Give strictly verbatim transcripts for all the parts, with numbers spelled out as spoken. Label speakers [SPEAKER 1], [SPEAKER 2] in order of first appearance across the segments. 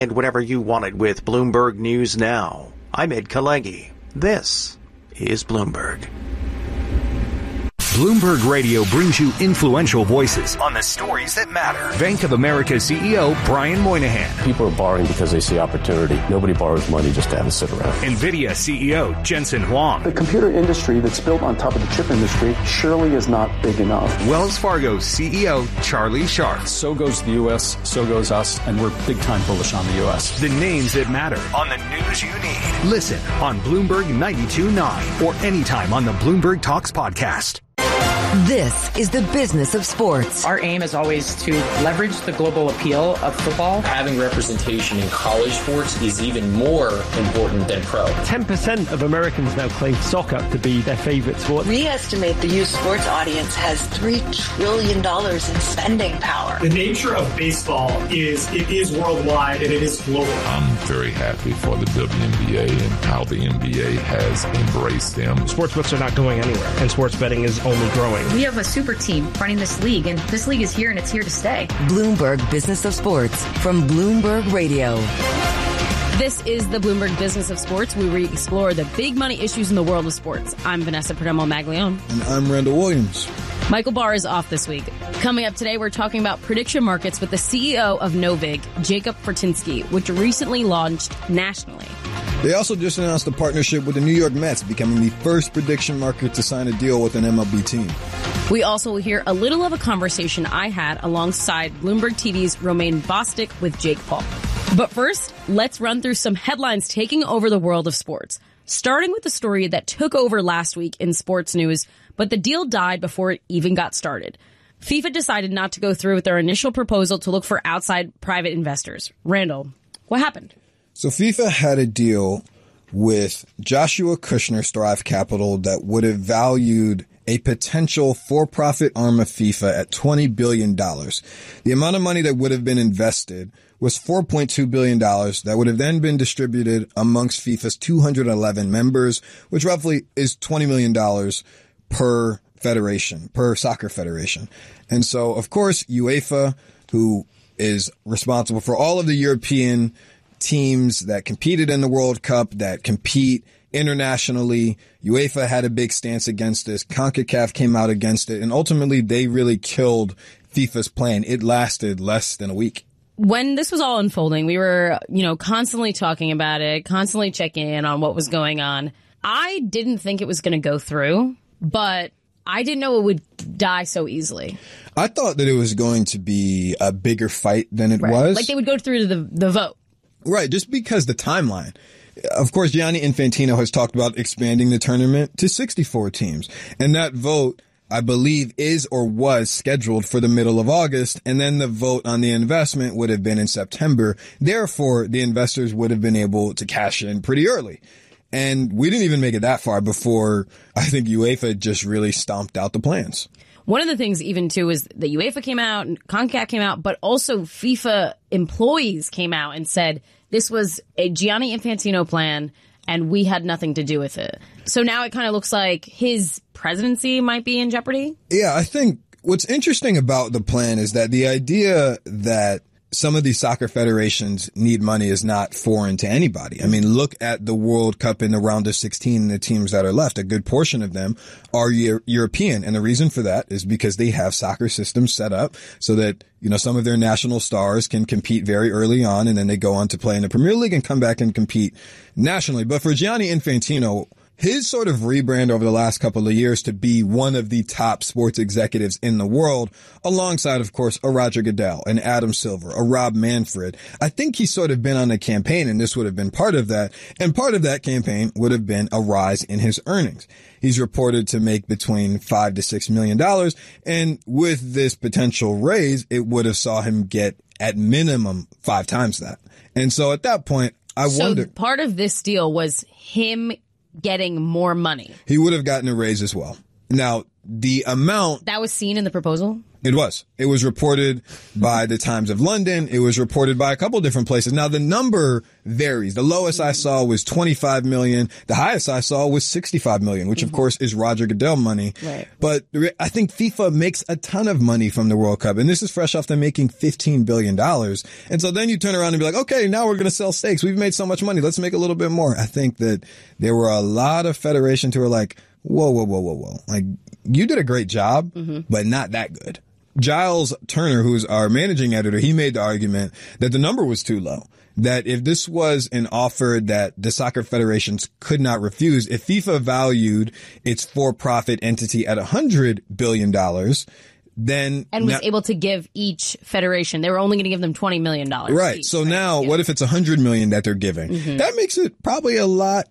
[SPEAKER 1] And whatever you wanted with Bloomberg News Now. I'm Ed Kalegi. This is Bloomberg.
[SPEAKER 2] Bloomberg Radio brings you influential voices on the stories that matter. Bank of America C E O Brian Moynihan.
[SPEAKER 3] People are borrowing because they see opportunity. Nobody borrows money just to have it sit around.
[SPEAKER 2] NVIDIA C E O Jensen Huang.
[SPEAKER 4] The computer industry that's built on top of the chip industry surely is not big enough.
[SPEAKER 2] Wells Fargo C E O Charlie Scharf.
[SPEAKER 5] So goes the U S, so goes us, and we're big time bullish on the U S.
[SPEAKER 2] The names that matter on the news you need. Listen on Bloomberg ninety-two point nine or anytime on the Bloomberg Talks podcast.
[SPEAKER 6] This is the business of sports.
[SPEAKER 7] Our aim is always to leverage the global appeal of football.
[SPEAKER 8] Having representation in college sports is even more important than pro.
[SPEAKER 9] ten percent of Americans now claim soccer to be their favorite sport.
[SPEAKER 10] We estimate the youth sports audience has three trillion dollars in spending power.
[SPEAKER 11] The nature of baseball is it is worldwide and it is global.
[SPEAKER 12] I'm very happy for the W N B A and how the N B A has embraced them.
[SPEAKER 9] Sportsbooks are not going anywhere, and sports betting is only growing.
[SPEAKER 13] We have a super team running this league, and this league is here, and it's here to stay.
[SPEAKER 6] Bloomberg Business of Sports from Bloomberg Radio.
[SPEAKER 14] This is the Bloomberg Business of Sports, where we explore the big money issues in the world of sports. I'm Vanessa Perdomo-Maglione.
[SPEAKER 15] And I'm Randall Williams.
[SPEAKER 14] Michael Barr is off this week. Coming up today, we're talking about prediction markets with the C E O of Novig, Jacob Fortinsky, which recently launched nationally.
[SPEAKER 15] They also just announced a partnership with the New York Mets, becoming the first prediction market to sign a deal with an M L B team.
[SPEAKER 14] We also will hear a little of a conversation I had alongside Bloomberg T V's Romain Bostick with Jake Paul. But first, let's run through some headlines taking over the world of sports. Starting with the story that took over last week in sports news, but the deal died before it even got started. FIFA decided not to go through with their initial proposal to look for outside private investors. Randall, what happened?
[SPEAKER 15] So FIFA had a deal with Joshua Kushner Strive Capital that would have valued a potential for-profit arm of FIFA at twenty billion dollars. The amount of money that would have been invested was four point two billion dollars that would have then been distributed amongst FIFA's two hundred eleven members, which roughly is twenty million dollars per federation, per soccer federation. And so, of course, UEFA, who is responsible for all of the European teams that competed in the World Cup, that compete internationally, UEFA had a big stance against this. CONCACAF came out against it, and ultimately they really killed FIFA's plan. It lasted less than a week.
[SPEAKER 14] When this was all unfolding, we were, you know, constantly talking about it, constantly checking in on what was going on. I didn't think it was going to go through, but I didn't know it would die so easily.
[SPEAKER 15] I thought that it was going to be a bigger fight than it
[SPEAKER 14] right.
[SPEAKER 15] was.
[SPEAKER 14] Like they would go through the, the vote.
[SPEAKER 15] Right, just because the timeline. Of course, Gianni Infantino has talked about expanding the tournament to sixty-four teams. And that vote, I believe, is or was scheduled for the middle of August. And then the vote on the investment would have been in September. Therefore, the investors would have been able to cash in pretty early. And we didn't even make it that far before I think UEFA just really stomped out the plans.
[SPEAKER 14] One of the things even too is that UEFA came out and CONCACAF came out, but also FIFA employees came out and said this was a Gianni Infantino plan and we had nothing to do with it. So now it kind of looks like his presidency might be in jeopardy.
[SPEAKER 15] Yeah, I think what's interesting about the plan is that the idea that some of these soccer federations need money is not foreign to anybody. I mean, look at the World Cup in the round of sixteen and the teams that are left. A good portion of them are Euro- European. And the reason for that is because they have soccer systems set up so that, you know, some of their national stars can compete very early on and then they go on to play in the Premier League and come back and compete nationally. But for Gianni Infantino, his sort of rebrand over the last couple of years to be one of the top sports executives in the world, alongside, of course, a Roger Goodell, an Adam Silver, a Rob Manfred. I think he's sort of been on a campaign, and this would have been part of that. And part of that campaign would have been a rise in his earnings. He's reported to make between five to six million dollars. And with this potential raise, it would have saw him get at minimum five times that. And so at that point, I
[SPEAKER 14] so
[SPEAKER 15] wonder.
[SPEAKER 14] So part of this deal was him getting more money.
[SPEAKER 15] He would have gotten a raise as well. Now, the amount
[SPEAKER 14] that was seen in the proposal.
[SPEAKER 15] It was. It was reported by the Times of London. It was reported by a couple different places. Now, the number varies. The lowest I saw was twenty-five million. The highest I saw was sixty-five million, which, of course, is Roger Goodell money.
[SPEAKER 14] Right.
[SPEAKER 15] But I think FIFA makes a ton of money from the World Cup, and this is fresh off them making fifteen billion dollars. And so then you turn around and be like, okay, now we're going to sell stakes. We've made so much money. Let's make a little bit more. I think that there were a lot of federations who were like, whoa, whoa, whoa, whoa, whoa. Like, you did a great job, mm-hmm. but not that good. Giles Turner, who's our managing editor, he made the argument that the number was too low. That if this was an offer that the soccer federations could not refuse, if FIFA valued its for-profit entity at one hundred billion dollars, then...
[SPEAKER 14] And was
[SPEAKER 15] now,
[SPEAKER 14] able to give each federation, they were only going to give them twenty million dollars.
[SPEAKER 15] Right.
[SPEAKER 14] Each,
[SPEAKER 15] so
[SPEAKER 14] right?
[SPEAKER 15] now,
[SPEAKER 14] yeah.
[SPEAKER 15] what if it's one hundred million dollars that they're giving? Mm-hmm. That makes it probably a lot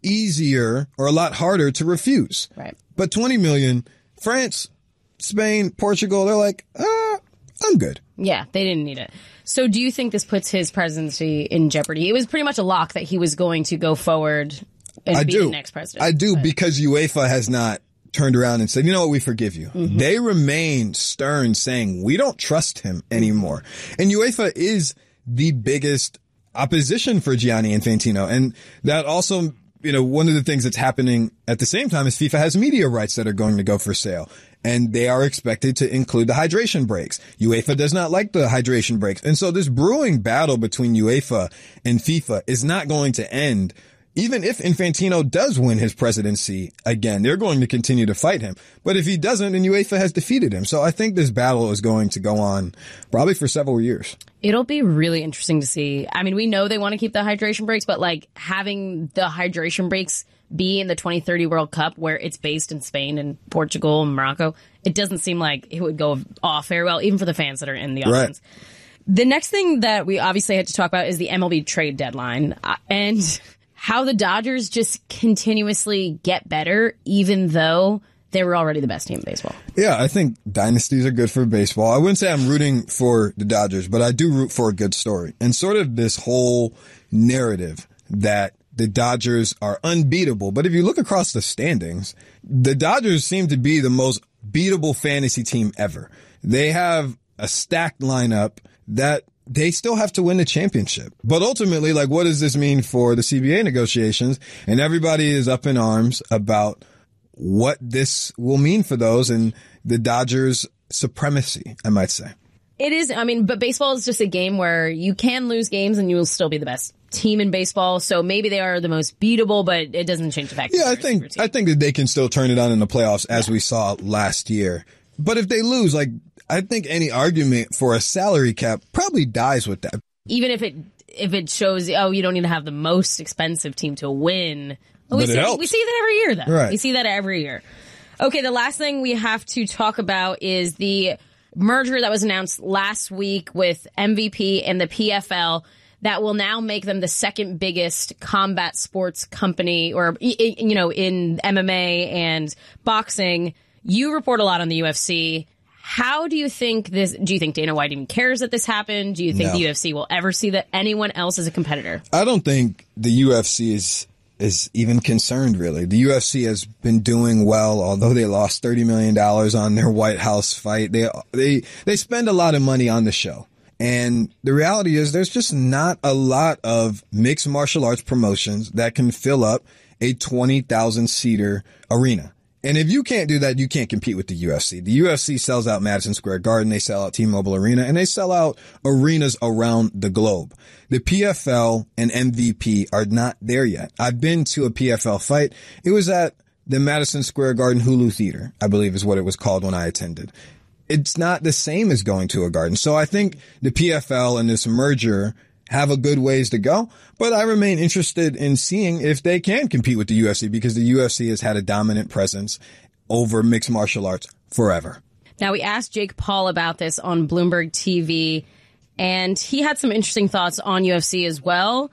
[SPEAKER 15] easier or a lot harder to refuse.
[SPEAKER 14] Right.
[SPEAKER 15] But twenty million dollars, France... Spain, Portugal, they're like, ah, I'm good.
[SPEAKER 14] Yeah, they didn't need it. So do you think this puts his presidency in jeopardy? It was pretty much a lock that he was going to go forward and
[SPEAKER 15] I
[SPEAKER 14] be
[SPEAKER 15] do.
[SPEAKER 14] the next president.
[SPEAKER 15] I do,
[SPEAKER 14] but.
[SPEAKER 15] because UEFA has not turned around and said, you know what, we forgive you. Mm-hmm. They remain stern, saying, we don't trust him anymore. And UEFA is the biggest opposition for Gianni Infantino. And that also, you know, one of the things that's happening at the same time is FIFA has media rights that are going to go for sale. And they are expected to include the hydration breaks. UEFA does not like the hydration breaks. And so this brewing battle between UEFA and FIFA is not going to end. Even if Infantino does win his presidency again, they're going to continue to fight him. But if he doesn't, then UEFA has defeated him. So I think this battle is going to go on probably for several years.
[SPEAKER 14] It'll be really interesting to see. I mean, we know they want to keep the hydration breaks, but like having the hydration breaks be in the twenty thirty World Cup where it's based in Spain and Portugal and Morocco, it doesn't seem like it would go off very well, even for the fans that are in the audience. Right. The next thing that we obviously had to talk about is the M L B trade deadline uh, and how the Dodgers just continuously get better, even though they were already the best team in baseball.
[SPEAKER 15] Yeah, I think dynasties are good for baseball. I wouldn't say I'm rooting for the Dodgers, but I do root for a good story. And sort of this whole narrative that the Dodgers are unbeatable. But if you look across the standings, the Dodgers seem to be the most beatable fantasy team ever. They have a stacked lineup that they still have to win the championship. But ultimately, like, what does this mean for the C B A negotiations? And everybody is up in arms about what this will mean for those and the Dodgers' supremacy, I might say.
[SPEAKER 14] It is. I mean, but baseball is just a game where you can lose games and you will still be the best team in baseball. So maybe they are the most beatable, but it doesn't change the fact.
[SPEAKER 15] Yeah, I think I think that they can still turn it on in the playoffs, as yeah. we saw last year. But if they lose, like, I think any argument for a salary cap probably dies with that.
[SPEAKER 14] Even if it if it shows, oh, you don't need to have the most expensive team to win. Well, we
[SPEAKER 15] but
[SPEAKER 14] see,
[SPEAKER 15] it helps.
[SPEAKER 14] We see that every year, though.
[SPEAKER 15] Right.
[SPEAKER 14] We see that every year. Okay, the last thing we have to talk about is the merger that was announced last week with M V P and the P F L that will now make them the second biggest combat sports company, or, you know, in M M A and boxing. You report a lot on the U F C. How do you think this, do you think Dana White even cares that this happened? Do you think
[SPEAKER 15] no.
[SPEAKER 14] the U F C will ever see that anyone else as a competitor?
[SPEAKER 15] I don't think the U F C is is even concerned, really. The U F C has been doing well, although they lost thirty million dollars on their White House fight. They they they spend a lot of money on the show. And the reality is there's just not a lot of mixed martial arts promotions that can fill up a twenty thousand seater arena. And if you can't do that, you can't compete with the U F C. The U F C sells out Madison Square Garden, they sell out T-Mobile Arena, and they sell out arenas around the globe. The P F L and M V P are not there yet. I've been to a P F L fight. It was at the Madison Square Garden Hulu Theater, I believe is what it was called when I attended. It's not the same as going to a garden. So I think the P F L and this merger have a good ways to go, but I remain interested in seeing if they can compete with the U F C, because the U F C has had a dominant presence over mixed martial arts forever.
[SPEAKER 14] Now, we asked Jake Paul about this on Bloomberg T V, and he had some interesting thoughts on U F C as well.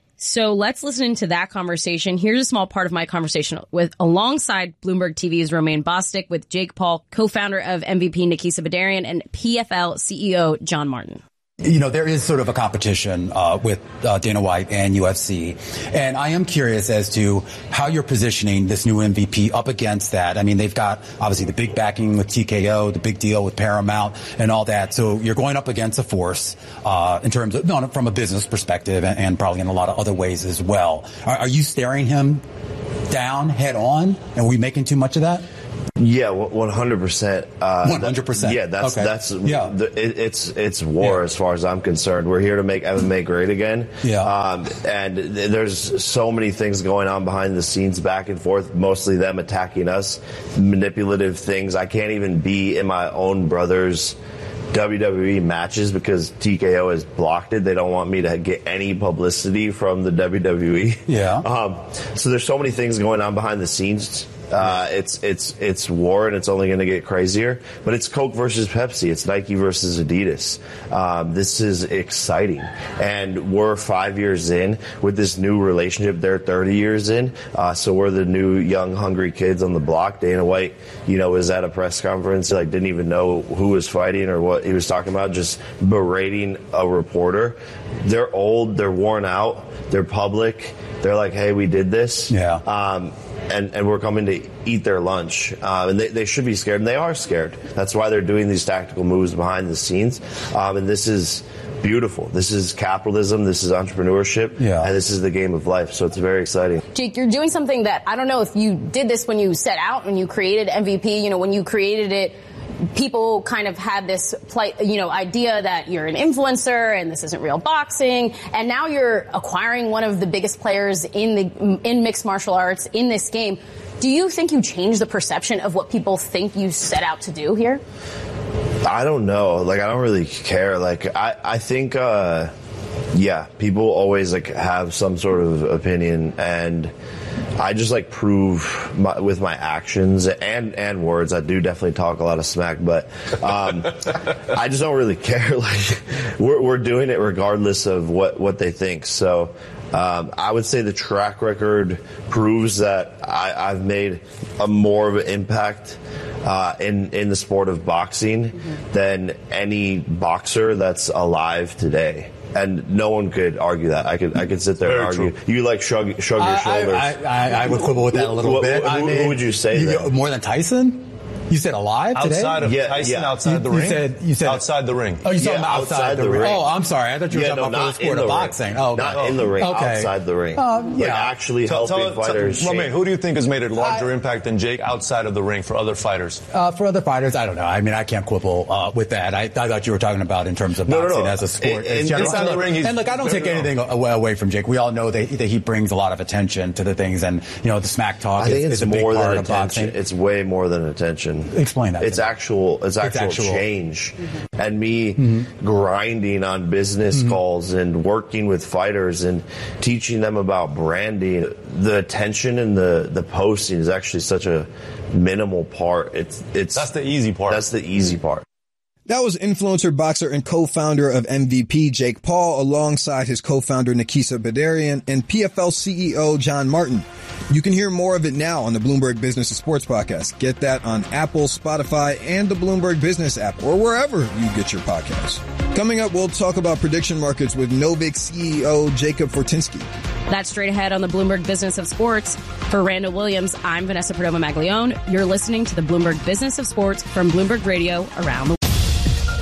[SPEAKER 14] So let's listen into that conversation. Here's a small part of my conversation with alongside Bloomberg T V's Romain Bostic with Jake Paul, co-founder of M V P Nikisa Badarian, and P F L C E O John Martin.
[SPEAKER 16] You know, there is sort of a competition uh, with uh, Dana White and U F C. And I am curious as to how you're positioning this new M V P up against that. I mean, they've got obviously the big backing with T K O, the big deal with Paramount and all that. So you're going up against a force uh, in terms of, no, from a business perspective and, and probably in a lot of other ways as well. Are, are you staring him down head on? And are we making too much of that?
[SPEAKER 17] Yeah, one hundred percent.
[SPEAKER 16] one hundred percent.
[SPEAKER 17] Yeah, that's
[SPEAKER 16] okay.
[SPEAKER 17] that's
[SPEAKER 16] yeah.
[SPEAKER 17] The, it, it's it's war yeah. as far as I'm concerned. We're here to make M M A great again.
[SPEAKER 16] Yeah.
[SPEAKER 17] Um, and th- there's so many things going on behind the scenes, back and forth. Mostly them attacking us, manipulative things. I can't even be in my own brother's W W E matches because T K O has blocked it. They don't want me to get any publicity from the W W E.
[SPEAKER 16] Yeah.
[SPEAKER 17] Um, so there's so many things going on behind the scenes. Uh, it's it's it's war, and it's only going to get crazier. But it's Coke versus Pepsi. It's Nike versus Adidas. Um, this is exciting, and we're five years in with this new relationship. They're thirty years in, uh, so we're the new young hungry kids on the block. Dana White, you know, was at a press conference, like didn't even know who was fighting or what he was talking about, just berating a reporter. They're old, they're worn out, they're public. They're like, hey, we did this.
[SPEAKER 16] Yeah.
[SPEAKER 17] Um, And, and we're coming to eat their lunch. Uh, and they, they should be scared, and they are scared. That's why they're doing these tactical moves behind the scenes. Um, and this is beautiful. This is capitalism. This is entrepreneurship.
[SPEAKER 16] Yeah.
[SPEAKER 17] And this is the game of life. So it's very exciting.
[SPEAKER 14] Jake, you're doing something that I don't know if you did this when you set out, when you created M V P. You know, when you created it, people kind of had this, you know, idea that you're an influencer and this isn't real boxing. And now you're acquiring one of the biggest players in the in mixed martial arts in this game. Do you think you changed the perception of what people think you set out to do here?
[SPEAKER 17] I don't know. Like, I don't really care. Like, I, I think, uh, yeah, people always, like, have some sort of opinion, and I just like prove my, with my actions and, and words. I do definitely talk a lot of smack, but um, I just don't really care. Like we're, we're doing it regardless of what, what they think. So um, I would say the track record proves that I, I've made a more of an impact uh, in in the sport of boxing mm-hmm. than any boxer that's alive today. And no one could argue that. I could I could sit there Very and argue. True. You like shrug, shrug your
[SPEAKER 16] I,
[SPEAKER 17] shoulders.
[SPEAKER 16] I, I, I would quibble with that a little
[SPEAKER 17] what,
[SPEAKER 16] bit.
[SPEAKER 17] Who,
[SPEAKER 16] I mean,
[SPEAKER 17] who would you say
[SPEAKER 16] you,
[SPEAKER 17] then?
[SPEAKER 16] More than Tyson? You said alive today?
[SPEAKER 18] Outside of
[SPEAKER 17] yeah,
[SPEAKER 18] Tyson,
[SPEAKER 17] yeah.
[SPEAKER 18] outside
[SPEAKER 16] you,
[SPEAKER 18] the
[SPEAKER 16] you
[SPEAKER 18] ring?
[SPEAKER 16] Said, you said
[SPEAKER 18] outside the ring.
[SPEAKER 16] Oh, you're
[SPEAKER 17] yeah,
[SPEAKER 16] talking about outside,
[SPEAKER 17] outside
[SPEAKER 16] the,
[SPEAKER 17] the
[SPEAKER 16] ring.
[SPEAKER 17] ring.
[SPEAKER 16] Oh, I'm sorry. I thought you were
[SPEAKER 17] yeah,
[SPEAKER 16] talking
[SPEAKER 17] no,
[SPEAKER 16] about the sport of boxing. Oh,
[SPEAKER 17] not
[SPEAKER 16] oh,
[SPEAKER 17] in the ring,
[SPEAKER 16] okay.
[SPEAKER 17] outside the ring.
[SPEAKER 16] Um, yeah.
[SPEAKER 17] Like actually
[SPEAKER 18] tell,
[SPEAKER 17] helping
[SPEAKER 18] tell,
[SPEAKER 17] fighters.
[SPEAKER 18] Tell, Romain, who do you think has made a larger
[SPEAKER 16] I,
[SPEAKER 18] impact than Jake outside of the ring for other fighters?
[SPEAKER 16] Uh, for other fighters, I don't know. I mean, I can't quibble uh, with that. I, I thought you were talking about in terms of
[SPEAKER 17] no,
[SPEAKER 16] boxing
[SPEAKER 17] no, no.
[SPEAKER 16] as a sport.
[SPEAKER 17] In,
[SPEAKER 16] as
[SPEAKER 17] in,
[SPEAKER 16] inside
[SPEAKER 18] the ring, he's,
[SPEAKER 16] and look, I don't take anything away, away from Jake. We all know that, that he brings a lot of attention to the things, and you know, the smack talk
[SPEAKER 17] I think
[SPEAKER 16] is,
[SPEAKER 17] it's
[SPEAKER 16] is a big
[SPEAKER 17] more
[SPEAKER 16] part
[SPEAKER 17] than
[SPEAKER 16] of
[SPEAKER 17] attention.
[SPEAKER 16] boxing.
[SPEAKER 17] It's way more than attention.
[SPEAKER 16] Explain that.
[SPEAKER 17] It's actual. It's actual, it's actual change, mm-hmm. and me mm-hmm. grinding on business mm-hmm. calls and working with fighters and teaching them about branding. The attention and the the posting is actually such a minimal part. It's it's
[SPEAKER 18] that's the easy part.
[SPEAKER 17] That's the easy part.
[SPEAKER 15] That was influencer, boxer, and co-founder of M V P, Jake Paul, alongside his co-founder, Nikisa Badarian, and P F L C E O, John Martin. You can hear more of it now on the Bloomberg Business and Sports podcast. Get that on Apple, Spotify, and the Bloomberg Business app, or wherever you get your podcasts. Coming up, we'll talk about prediction markets with Novik C E O, Jacob Fortinsky.
[SPEAKER 14] That's straight ahead on the Bloomberg Business of Sports. For Randall Williams, I'm Vanessa Perdomo-Maglione. You're listening to the Bloomberg Business of Sports from Bloomberg Radio around the world.